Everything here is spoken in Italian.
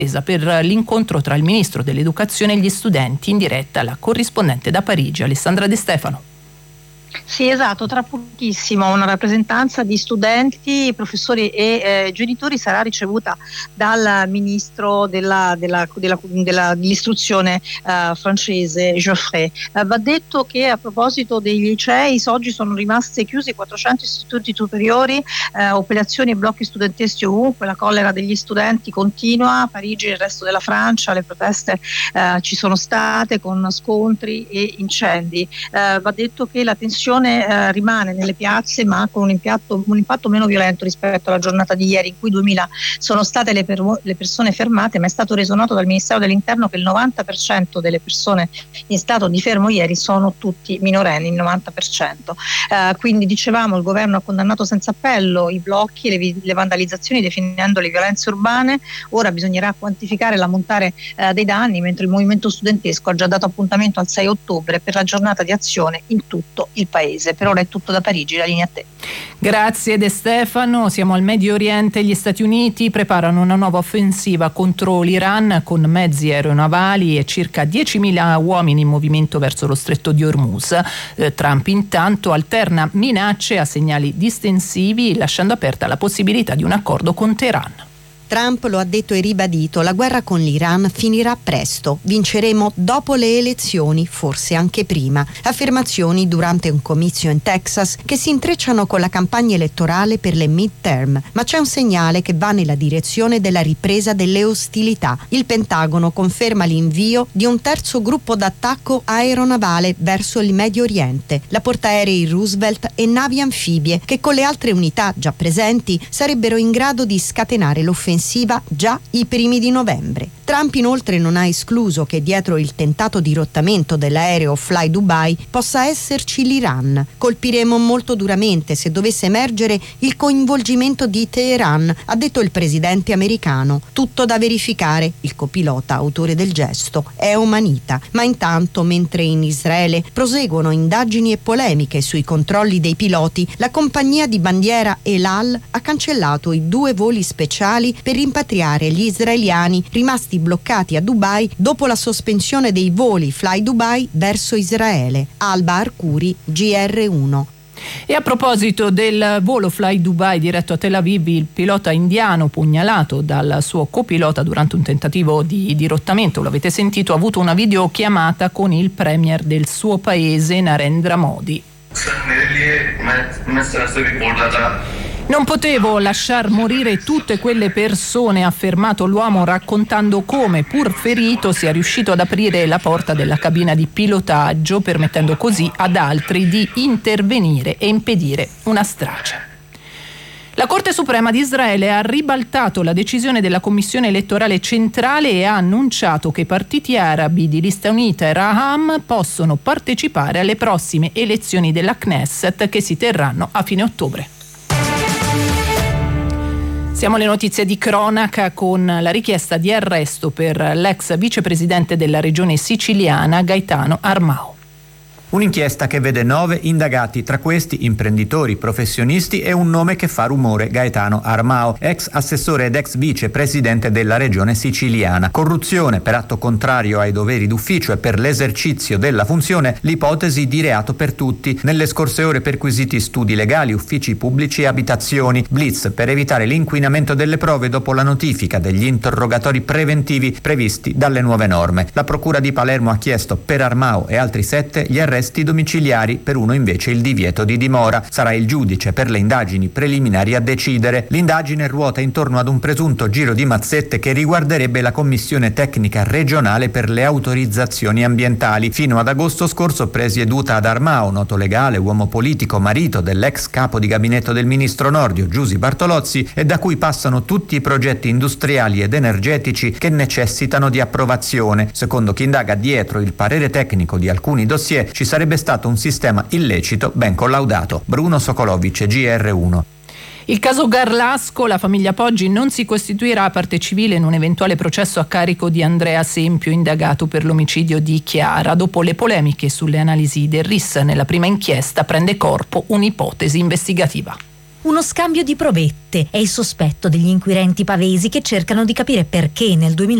per l'incontro tra il ministro dell'Educazione e gli studenti. In diretta la corrispondente da Parigi, Alessandra De Stefano. Sì, esatto, tra pochissimo una rappresentanza di studenti, professori e genitori sarà ricevuta dal ministro dell'istruzione francese Geoffroy. Va detto che a proposito dei licei oggi sono rimaste chiusi 400 istituti superiori, operazioni e blocchi studenteschi ovunque, la collera degli studenti continua, a Parigi e il resto della Francia le proteste ci sono state con scontri e incendi. Va detto che la tensione rimane nelle piazze, ma con un impatto meno violento rispetto alla giornata di ieri, in cui 2000 sono state le persone fermate, ma è stato reso noto dal Ministero dell'Interno che il 90% delle persone in stato di fermo ieri sono tutti minorenni, il 90%. Quindi dicevamo, il governo ha condannato senza appello i blocchi e le vandalizzazioni, definendo le violenze urbane. Ora bisognerà quantificare l'ammontare dei danni, mentre il movimento studentesco ha già dato appuntamento al 6 ottobre per la giornata di azione in tutto il paese. Per ora è tutto da Parigi, la linea a te. Grazie De Stefano. Siamo al Medio Oriente. Gli Stati Uniti preparano una nuova offensiva contro l'Iran con mezzi aeronavali e circa 10.000 uomini in movimento verso lo stretto di Hormuz. Trump intanto alterna minacce a segnali distensivi, lasciando aperta la possibilità di un accordo con Teheran. Trump lo ha detto e ribadito: la guerra con l'Iran finirà presto, vinceremo dopo le elezioni, forse anche prima. Affermazioni durante un comizio in Texas che si intrecciano con la campagna elettorale per le midterm, ma c'è un segnale che va nella direzione della ripresa delle ostilità. Il Pentagono conferma l'invio di un terzo gruppo d'attacco aeronavale verso il Medio Oriente, la portaerei Roosevelt e navi anfibie che con le altre unità già presenti sarebbero in grado di scatenare l'offensiva già i primi di novembre. Trump inoltre non ha escluso che dietro il tentato dirottamento dell'aereo Fly Dubai possa esserci l'Iran. Colpiremo molto duramente se dovesse emergere il coinvolgimento di Teheran, ha detto il presidente americano. Tutto da verificare, il copilota autore del gesto è omanita. Ma intanto, mentre in Israele proseguono indagini e polemiche sui controlli dei piloti, la compagnia di bandiera El Al ha cancellato i 2 voli speciali per rimpatriare gli israeliani rimasti bloccati a Dubai dopo la sospensione dei voli Fly Dubai verso Israele. Alba Arcuri, GR1. E a proposito del volo Fly Dubai diretto a Tel Aviv, il pilota indiano pugnalato dal suo copilota durante un tentativo di dirottamento, lo avete sentito, ha avuto una videochiamata con il premier del suo paese, Narendra Modi. Non potevo lasciar morire tutte quelle persone, ha affermato l'uomo, raccontando come, pur ferito, sia riuscito ad aprire la porta della cabina di pilotaggio, permettendo così ad altri di intervenire e impedire una strage. La Corte Suprema di Israele ha ribaltato la decisione della Commissione elettorale centrale e ha annunciato che i partiti arabi di Lista Unita e Raham possono partecipare alle prossime elezioni della Knesset che si terranno a fine ottobre. Siamo alle notizie di cronaca con la richiesta di arresto per l'ex vicepresidente della regione siciliana Gaetano Armao. Un'inchiesta che vede 9 indagati, tra questi imprenditori, professionisti e un nome che fa rumore: Gaetano Armao, ex assessore ed ex vicepresidente della regione siciliana. Corruzione per atto contrario ai doveri d'ufficio e per l'esercizio della funzione, l'ipotesi di reato per tutti. Nelle scorse ore perquisiti studi legali, uffici pubblici e abitazioni. Blitz per evitare l'inquinamento delle prove dopo la notifica degli interrogatori preventivi previsti dalle nuove norme. La procura di Palermo ha chiesto per Armao e altri 7 gli arresti domiciliari, per uno invece il divieto di dimora. Sarà il giudice per le indagini preliminari a decidere. L'indagine ruota intorno ad un presunto giro di mazzette che riguarderebbe la commissione tecnica regionale per le autorizzazioni ambientali, fino ad agosto scorso presieduta ad Armao, noto legale, uomo politico, marito dell'ex capo di gabinetto del ministro Nordio Giusy Bartolozzi, e da cui passano tutti i progetti industriali ed energetici che necessitano di approvazione. Secondo chi indaga dietro il parere tecnico di alcuni dossier, ci sarebbe stato un sistema illecito ben collaudato. Bruno Sokolovic, GR1. Il caso Garlasco, la famiglia Poggi non si costituirà parte civile in un eventuale processo a carico di Andrea Sempio, indagato per l'omicidio di Chiara. Dopo le polemiche sulle analisi del RIS nella prima inchiesta, prende corpo un'ipotesi investigativa. Uno scambio di provette è il sospetto degli inquirenti pavesi che cercano di capire perché nel